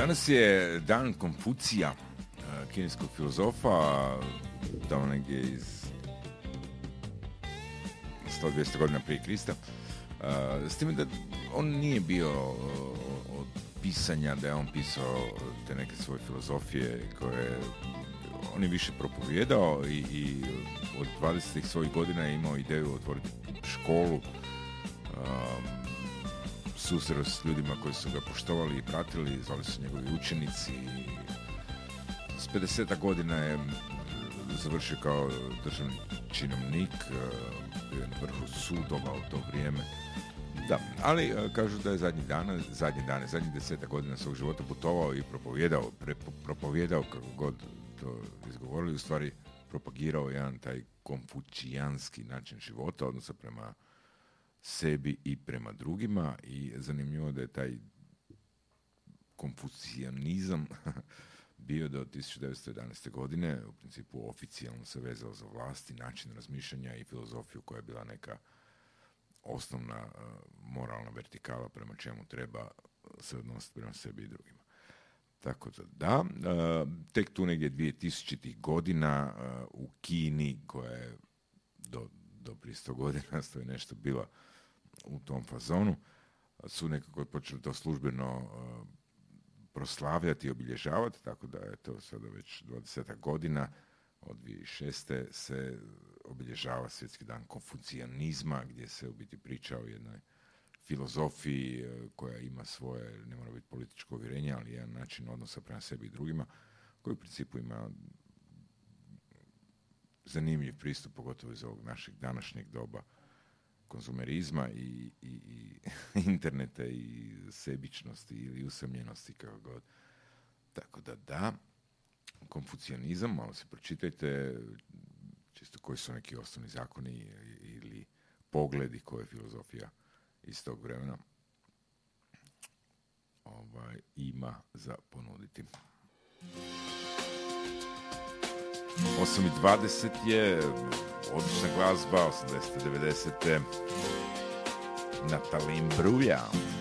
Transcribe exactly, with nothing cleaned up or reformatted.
Danas je dan Konfucija, kineskog filozofa, tamo negdje iz sto do dvjesto godina prije Krista. S time da on nije bio od pisanja, da je on pisao te neke svoje filozofije koje on je više propovijedao i, i od dvadesetih svojih godina je imao ideju otvoriti školu, um, susreo s ljudima koji su ga poštovali i pratili, zvali su njegovi učenici. S pedeset godina je završio kao državni činovnik, bio je na vrhu sudova u to vrijeme. Da, ali kažu da je zadnjih dana, zadnje dane, zadnjih deseta godina svog života putovao i propovijedao, pre, propovijedao kako god to izgovorili, u stvari propagirao jedan taj konfucijanski način života, odnosno prema sebi i prema drugima, i zanimljivo da je taj konfucijanizam bio do tisuću devetsto jedanaeste. godine, u principu oficijalno se vezao za vlast i način razmišljanja i filozofiju koja je bila neka osnovna uh, moralna vertikala prema čemu treba se odnositi prema sebi i drugima. Tako da da, uh, tek tu negdje dvije tisućitih godina uh, u Kini, koja je do, do prije sto godina stoji nešto bila u tom fazonu, su nekako počeli to službeno uh, proslavljati i obilježavati, tako da je to sada već dvadeset godina, od dvije tisuće šeste. se obilježava svjetski dan konfucijanizma, gdje se u biti priča o jednoj filozofiji koja ima svoje, ne mora biti političko uvjerenje, ali jedan način odnosa prema sebi i drugima, koji u principu ima zanimljiv pristup, pogotovo iz ovog našeg današnjeg doba konzumerizma i, i, i interneta i sebičnosti ili usamljenosti, kako god. Tako da da, konfucijanizam, malo se pročitajte, čisto koji su neki osnovni zakoni ili pogledi koje je filozofija iz tog vremena ovaj, ima za ponuditi. osam i dvadeset je odlična glazba, osamdesete devedesete Natalie Imbruglia.